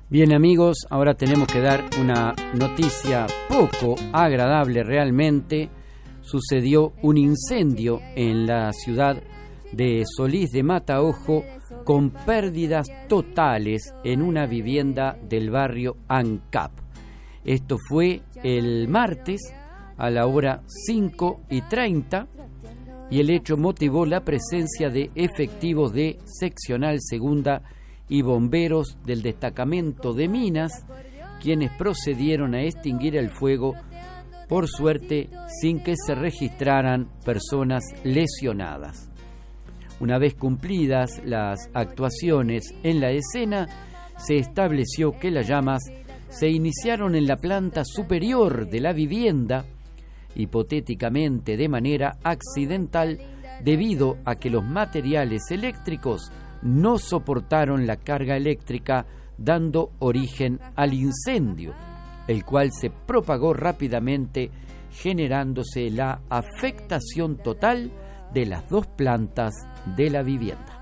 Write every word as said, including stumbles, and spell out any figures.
Bien amigos, ahora tenemos que dar una noticia poco agradable realmente. Sucedió un incendio en la ciudad de Solís de Mataojo con pérdidas totales en una vivienda del barrio ANCAP. Esto fue el martes a la hora cinco y treinta y el hecho motivó la presencia de efectivos de Seccional Segunda y bomberos del destacamento de Minas, quienes procedieron a extinguir el fuego, por suerte sin que se registraran personas lesionadas. Una vez cumplidas las actuaciones en la escena, se estableció que las llamas se iniciaron en la planta superior de la vivienda, hipotéticamente de manera accidental, debido a que los materiales eléctricos no soportaron la carga eléctrica, dando origen al incendio, el cual se propagó rápidamente, generándose la afectación total de las dos plantas de la vivienda.